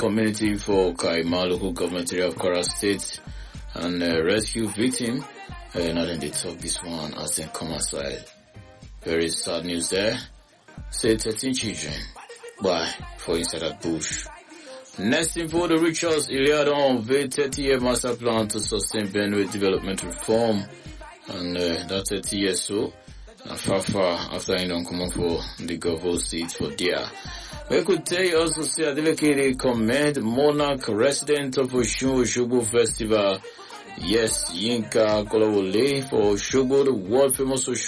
community for Kaima local government area of Kwara State and rescue victim. Now then they talk this one as they come outside. Very sad news there. Say 13 children. Why? For inside that bush. Next info, the Richards Iliadon unveiled 30-year master plan to sustain Benue development reform. And that 30 years so, far after he don't come up for the governor seat for there. We could tell you also say Adeleke commend Monarch resident of Osogbo Festival. Yes, Yinka Kolawole for Osogbo, the world famous